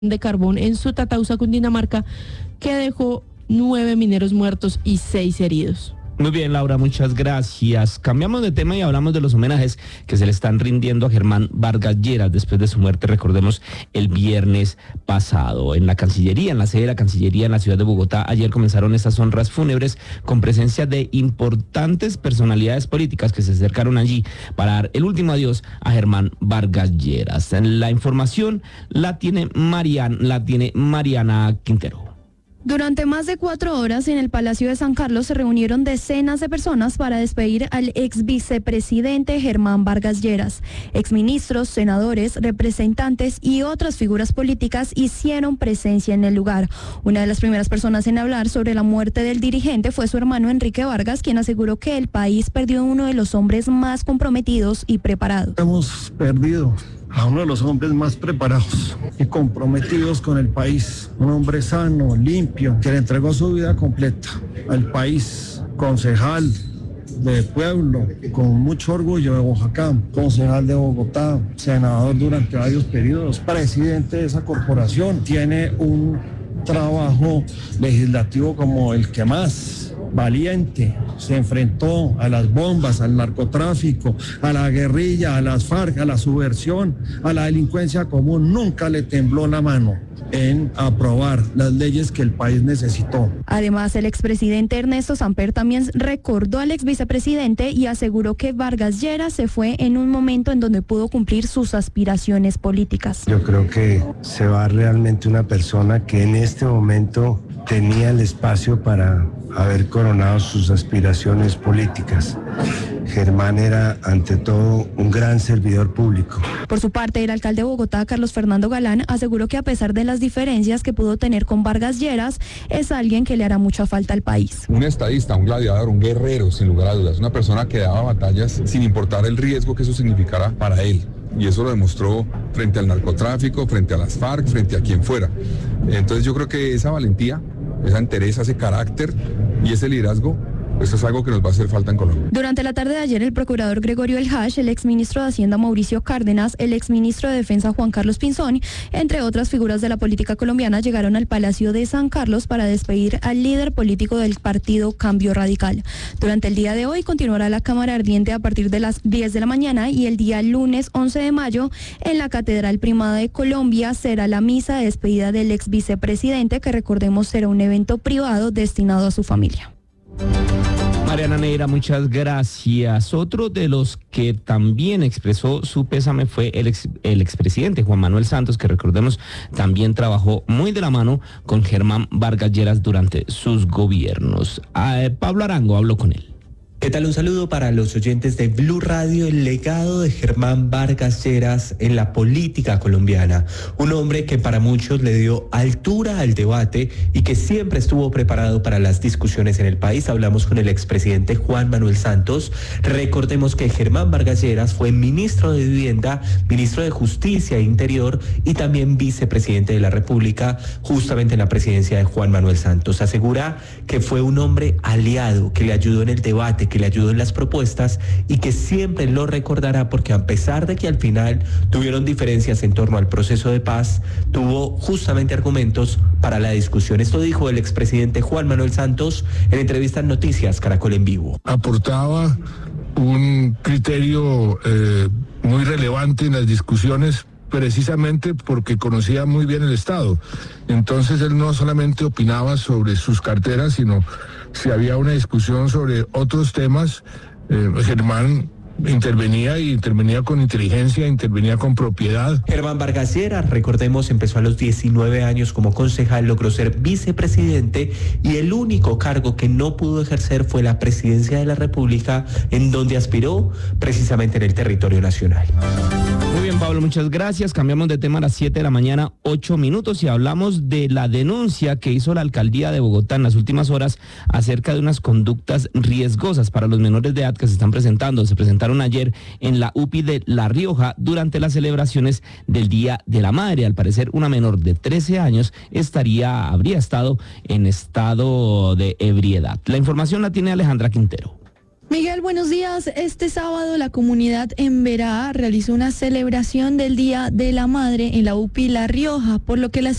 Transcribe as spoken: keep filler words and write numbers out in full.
de carbón en Sutatausa, Cundinamarca, que dejó nueve mineros muertos y seis heridos. Muy bien, Laura, muchas gracias. Cambiamos de tema y hablamos de los homenajes que se le están rindiendo a Germán Vargas Lleras después de su muerte, recordemos, el viernes pasado. En la Cancillería, en la sede de la Cancillería en la ciudad de Bogotá, ayer comenzaron estas honras fúnebres con presencia de importantes personalidades políticas que se acercaron allí para dar el último adiós a Germán Vargas Lleras. La información la tiene Marian, la tiene Mariana Quintero. Durante más de cuatro horas en el Palacio de San Carlos se reunieron decenas de personas para despedir al ex vicepresidente Germán Vargas Lleras. Exministros, senadores, representantes y otras figuras políticas hicieron presencia en el lugar. Una de las primeras personas en hablar sobre la muerte del dirigente fue su hermano Enrique Vargas, quien aseguró que el país perdió uno de los hombres más comprometidos y preparados. Hemos perdido a uno de los hombres más preparados y comprometidos con el país, un hombre sano, limpio, que le entregó su vida completa al país, concejal de pueblo, con mucho orgullo de Oaxaca, concejal de Bogotá, senador durante varios periodos, presidente de esa corporación, tiene un trabajo legislativo como el que más. Valiente, se enfrentó a las bombas, al narcotráfico, a la guerrilla, a las FARC, a la subversión, a la delincuencia común. Nunca le tembló la mano en aprobar las leyes que el país necesitó. Además, el expresidente Ernesto Samper también recordó al exvicepresidente y aseguró que Vargas Lleras se fue en un momento en donde pudo cumplir sus aspiraciones políticas. Yo creo que se va realmente una persona que en este momento tenía el espacio para haber coronado sus aspiraciones políticas. Germán era, ante todo, un gran servidor público. Por su parte, el alcalde de Bogotá, Carlos Fernando Galán, aseguró que a pesar de las diferencias que pudo tener con Vargas Lleras, es alguien que le hará mucha falta al país. Un estadista, un gladiador, un guerrero, sin lugar a dudas, una persona que daba batallas sin importar el riesgo que eso significara para él. Y eso lo demostró frente al narcotráfico, frente a las FARC, frente a quien fuera. Entonces yo creo que esa valentía, esa entereza, ese carácter y ese liderazgo, esto es algo que nos va a hacer falta en Colombia. Durante la tarde de ayer, el procurador Gregorio El Hash, el exministro de Hacienda Mauricio Cárdenas, el exministro de Defensa Juan Carlos Pinzón, entre otras figuras de la política colombiana, llegaron al Palacio de San Carlos para despedir al líder político del partido Cambio Radical. Durante el día de hoy continuará la Cámara Ardiente a partir de las diez de la mañana y el día lunes once de mayo en la Catedral Primada de Colombia será la misa de despedida del ex vicepresidente, que recordemos será un evento privado destinado a su familia. Mariana Neira, muchas gracias. Otro de los que también expresó su pésame fue el, ex, el expresidente Juan Manuel Santos, que recordemos también trabajó muy de la mano con Germán Vargas Lleras durante sus gobiernos. Ah, Pablo Arango habló con él. ¿Qué tal? Un saludo para los oyentes de Blue Radio. El legado de Germán Vargas Lleras en la política colombiana. Un hombre que para muchos le dio altura al debate y que siempre estuvo preparado para las discusiones en el país. Hablamos con el expresidente Juan Manuel Santos. Recordemos que Germán Vargas Lleras fue ministro de Vivienda, ministro de Justicia e Interior y también vicepresidente de la República, justamente en la presidencia de Juan Manuel Santos. Asegura que fue un hombre aliado, que le ayudó en el debate, que le ayudó en las propuestas y que siempre lo recordará, porque a pesar de que al final tuvieron diferencias en torno al proceso de paz, tuvo justamente argumentos para la discusión. Esto dijo el expresidente Juan Manuel Santos en entrevista en Noticias Caracol en Vivo. Aportaba un criterio eh, muy relevante en las discusiones, precisamente porque conocía muy bien el Estado. Entonces él no solamente opinaba sobre sus carteras, sino si había una discusión sobre otros temas, eh, Germán intervenía y intervenía con inteligencia, intervenía con propiedad. Germán Vargas Lleras, recordemos, empezó a los diecinueve años como concejal, logró ser vicepresidente y el único cargo que no pudo ejercer fue la presidencia de la República, en donde aspiró precisamente en el territorio nacional. Muy bien, Pablo, muchas gracias. Cambiamos de tema a las siete de la mañana, ocho minutos, y hablamos de la denuncia que hizo la alcaldía de Bogotá en las últimas horas acerca de unas conductas riesgosas para los menores de edad que se están presentando. Se presentaron ayer en la U P I de La Rioja durante las celebraciones del Día de la Madre. Al parecer, una menor de trece años estaría, habría estado en estado de ebriedad. La información la tiene Alejandra Quintero. Miguel, buenos días. Este sábado la comunidad en Verá realizó una celebración del Día de la Madre en la U P I La Rioja, por lo que las